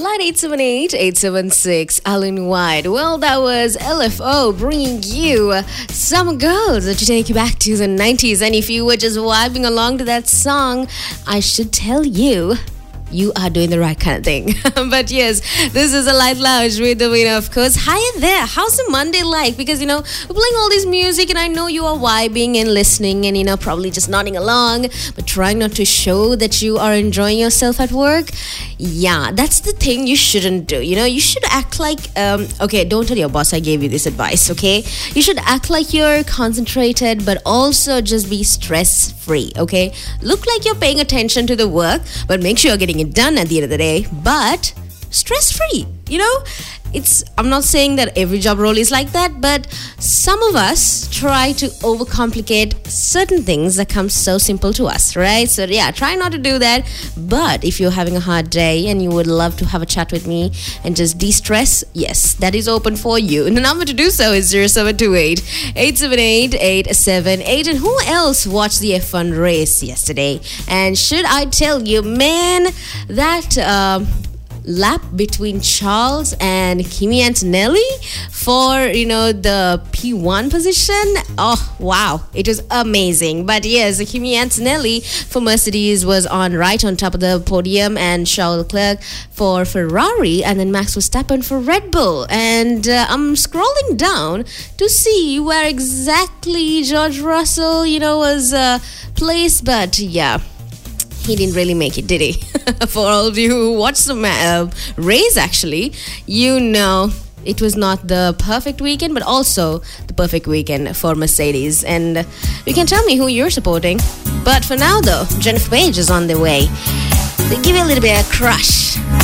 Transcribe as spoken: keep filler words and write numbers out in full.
line eight seven eight, eight seven six, Alan White. Well, that was L F O bringing you some girls to take you back to the nineties. And if you were just vibing along to that song, I should tell you, you are doing the right kind of thing. But yes, this is a light lounge with the winner, of course. Hiya there. How's the Monday like? Because, you know, we're playing all this music and I know you are vibing and listening and, you know, probably just nodding along, but trying not to show that you are enjoying yourself at work. Yeah, that's the thing you shouldn't do. You know, you should act like, um, okay, don't tell your boss I gave you this advice, okay? You should act like you're concentrated, but also just be stress-free, okay? Look like you're paying attention to the work, but make sure you're getting it done at the end of the day, but stress-free. You know, it's I'm not saying that every job role is like that, but some of us try to overcomplicate certain things that come so simple to us, right? So yeah, try not to do that. But if you're having a hard day and you would love to have a chat with me and just de-stress, yes, that is open for you. And the number to do so is zero seven two eight, eight seven eight, eight seven eight. And who else watched the F one race yesterday? And should I tell you, man, that um lap between Charles and Kimi Antonelli for, you know, the P one position. Oh, wow. It was amazing. But yes, Kimi Antonelli for Mercedes was on right on top of the podium, and Charles Leclerc for Ferrari, and then Max Verstappen for Red Bull. And uh, I'm scrolling down to see where exactly George Russell, you know, was uh, placed. But yeah, he didn't really make it, did he? For all of you who watched the uh, race, actually, you know it was not the perfect weekend, but also the perfect weekend for Mercedes. And you can tell me who you're supporting. But for now, though, Jennifer Page is on the way. They give you a little bit of crush.